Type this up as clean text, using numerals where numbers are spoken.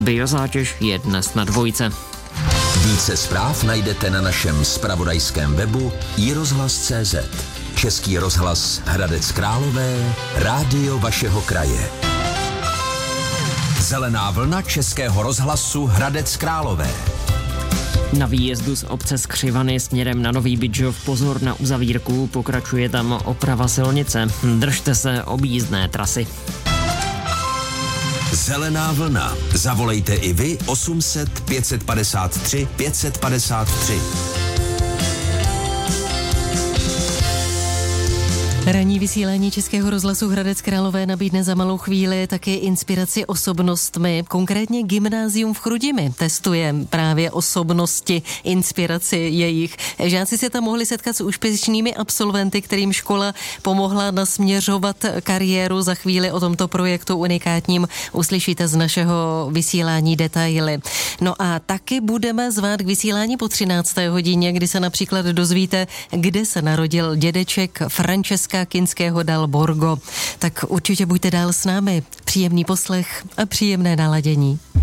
Biozátěž je dnes na 2. Více zpráv najdete na našem zpravodajském webu iRozhlas.cz. Český rozhlas Hradec Králové, rádio vašeho kraje. Zelená vlna Českého rozhlasu Hradec Králové. Na výjezdu z obce Skřivany směrem na Nový Bydžov pozor na uzavírku, pokračuje tam oprava silnice. Držte se objízdné trasy. Zelená vlna. Zavolejte i vy 800 553 553. Ranní vysílání Českého rozhlasu Hradec Králové nabídne za malou chvíli také inspiraci osobnostmi. Konkrétně Gymnázium v Chrudimi testuje právě osobnosti, inspiraci jejich. Žáci se tam mohli setkat s úspěšnými absolventy, kterým škola pomohla nasměřovat kariéru. Za chvíli o tomto projektu unikátním uslyšíte z našeho vysílání detaily. No a taky budeme zvát k vysílání po 13. hodině, kdy se například dozvíte, kde se narodil dědeček Francesca Kinského dal Borgo. Tak určitě buďte dál s námi. Příjemný poslech a příjemné naladění.